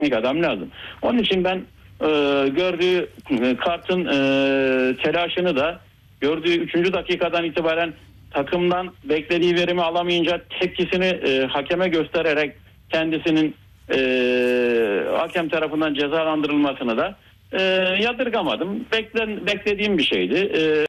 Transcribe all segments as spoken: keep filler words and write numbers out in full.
teknik adam lazım. Onun için ben e, gördüğü e, kartın e, telaşını da gördüğü üçüncü dakikadan itibaren takımdan beklediği verimi alamayınca tepkisini e, hakeme göstererek kendisinin e, hakem tarafından cezalandırılmasını da e, yadırgamadım. Beklen, beklediğim bir şeydi. E,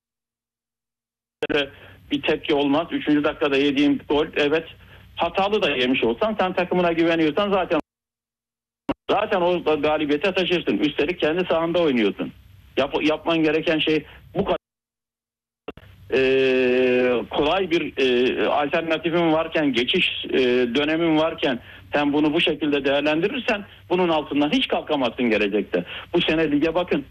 bir tepki olmaz. Üçüncü dakikada yediğim gol, evet, hatalı da yemiş olsan, sen takımına güveniyorsan zaten zaten o galibiyete taşırsın. Üstelik kendi sahanda oynuyorsun. Yap, yapman gereken şey bu kadar. Ee, kolay bir e, alternatifin varken, geçiş e, dönemin varken sen bunu bu şekilde değerlendirirsen bunun altından hiç kalkamazsın gelecekte. Bu sene lige bakın.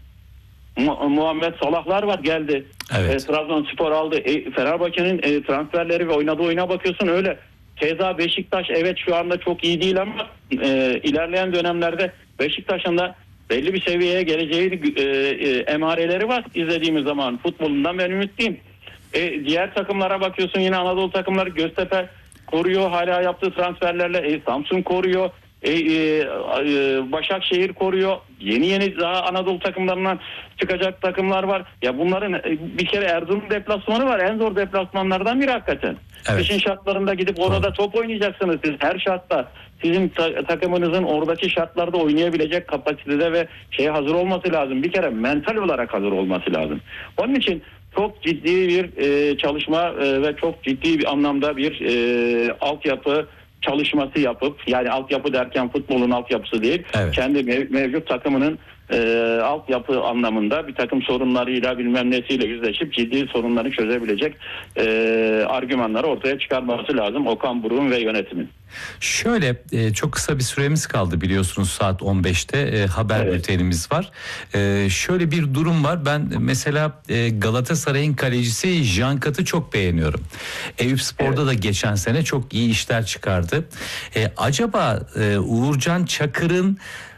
Mu- Muhammed Salahlar var, geldi. Evet. E, Trabzonspor aldı. E, Fenerbahçe'nin e, transferleri ve oynadığı oyuna bakıyorsun öyle. Keza Beşiktaş, evet, şu anda çok iyi değil ama e, ilerleyen dönemlerde Beşiktaş'ın da belli bir seviyeye geleceği e, e, emareleri var. İzlediğimiz zaman futbolundan ben ümitliyim. E, diğer takımlara bakıyorsun, yine Anadolu takımları, Göztepe koruyor hala yaptığı transferlerle. E, Samsun koruyor. E, e, e, Başakşehir koruyor. Yeni yeni daha Anadolu takımlarından çıkacak takımlar var. Ya bunların e, bir kere Erzurum deplasmanı var. En zor deplasmanlardan biri hakikaten. Evet. Kışın şartlarında gidip orada Doğru. top oynayacaksınız siz. Her şartta sizin ta- takımınızın oradaki şartlarda oynayabilecek kapasitede ve şeye hazır olması lazım. Bir kere mental olarak hazır olması lazım. Onun için çok ciddi bir e, çalışma e, ve çok ciddi bir anlamda bir e, altyapı çalışması yapıp, yani altyapı derken futbolun altyapısı değil, Evet. kendi mev- mevcut takımının e, altyapı anlamında bir takım sorunlarıyla bilmem nesiyle yüzleşip ciddi sorunları çözebilecek e, argümanları ortaya çıkarması lazım Okan Buruk'un ve yönetimin. Şöyle e, çok kısa bir süremiz kaldı, biliyorsunuz saat on beşte e, haber Evet. bültenimiz var. E, şöyle bir durum var. Ben mesela e, Galatasaray'ın kalecisi Jankat'ı çok beğeniyorum. Eyüpspor'da Evet. da geçen sene çok iyi işler çıkardı. E, acaba e, Uğurcan Çakır'ın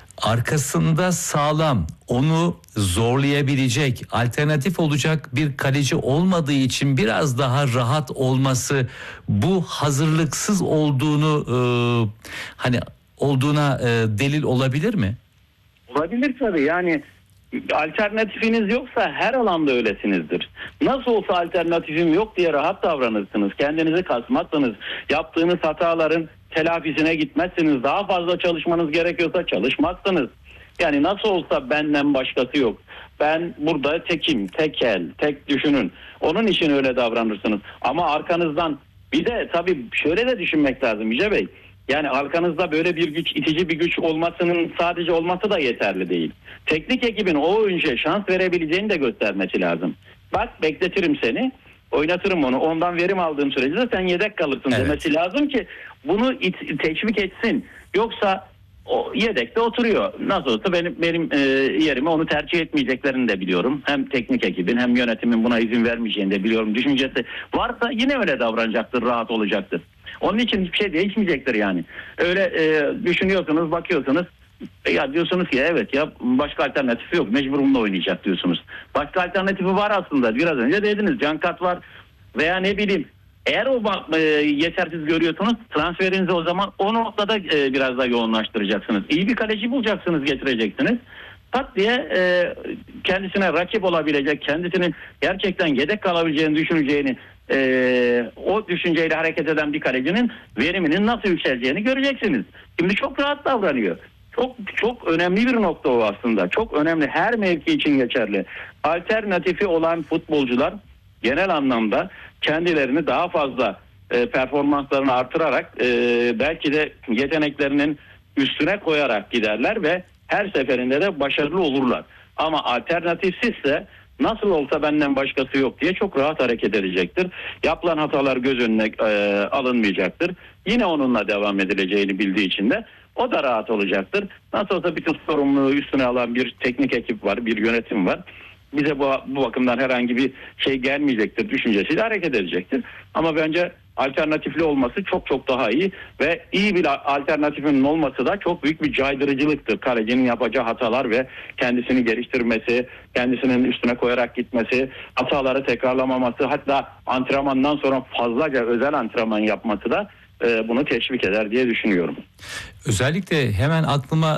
arkasında sağlam, onu zorlayabilecek, alternatif olacak bir kaleci olmadığı için biraz daha rahat olması bu hazırlıksız olduğunu e, hani olduğuna e, delil olabilir mi? Olabilir tabii, yani alternatifiniz yoksa her alanda öylesinizdir. Nasıl olsa alternatifim yok diye rahat davranırsınız. Kendinizi kasmazsınız. Yaptığınız hataların telafisine gitmezsiniz. Daha fazla çalışmanız gerekiyorsa çalışmazsınız. Yani nasıl olsa benden başkası yok. Ben burada tekim, tekel, tek düşünün. Onun için öyle davranırsınız. Ama arkanızdan bir de tabii şöyle de düşünmek lazım Yüce Bey. Yani arkanızda böyle bir güç, itici bir güç olmasının sadece olması da yeterli değil. Teknik ekibin o oyuncuya şans verebileceğini de göstermesi lazım. Bak, bekletirim seni, oynatırım onu, ondan verim aldığım sürece de sen yedek kalırsın, Evet. demesi lazım ki bunu it, teşvik etsin. Yoksa o yedekte oturuyor. Nasıl olsa benim benim e, yerime onu tercih etmeyeceklerini de biliyorum. Hem teknik ekibin hem yönetimin buna izin vermeyeceğini de biliyorum. Düşüncesi varsa yine öyle davranacaktır, rahat olacaktır. Onun için hiçbir şey değişmeyecektir yani. Öyle e, düşünüyorsunuz, bakıyorsunuz. E, ya diyorsunuz ki evet ya, başka alternatifi yok, mecbur bununla oynayacak diyorsunuz. Başka alternatifi var aslında. Biraz önce dediniz, Cankat var veya ne bileyim. Eğer o e, yetersiz görüyorsunuz, transferinizi o zaman o noktada e, biraz daha yoğunlaştıracaksınız. İyi bir kaleci bulacaksınız, getireceksiniz. Tak diye e, kendisine rakip olabilecek, kendisinin gerçekten yedek kalabileceğini düşüneceğini, e, o düşünceyle hareket eden bir kalecinin veriminin nasıl yükseleceğini göreceksiniz. Şimdi çok rahat davranıyor. Çok çok önemli bir nokta o aslında. Çok önemli. Her mevki için geçerli. Alternatifi olan futbolcular genel anlamda kendilerini daha fazla e, performanslarını artırarak e, belki de yeteneklerinin üstüne koyarak giderler ve her seferinde de başarılı olurlar. Ama alternatifsizse nasıl olsa benden başkası yok diye çok rahat hareket edecektir. Yapılan hatalar göz önüne e, alınmayacaktır. Yine onunla devam edileceğini bildiği için de o da rahat olacaktır. Nasıl olsa bütün sorumluluğu üstüne alan bir teknik ekip var, bir yönetim var. Bize bu, bu bakımdan herhangi bir şey gelmeyecektir düşüncesiyle hareket edecektir. Ama bence alternatifli olması çok çok daha iyi ve iyi bir alternatifinin olması da çok büyük bir caydırıcılıktır. Kalecinin yapacağı hatalar ve kendisini geliştirmesi, kendisinin üstüne koyarak gitmesi, hataları tekrarlamaması, hatta antrenmandan sonra fazlaca özel antrenman yapması da e, bunu teşvik eder diye düşünüyorum. Özellikle hemen aklıma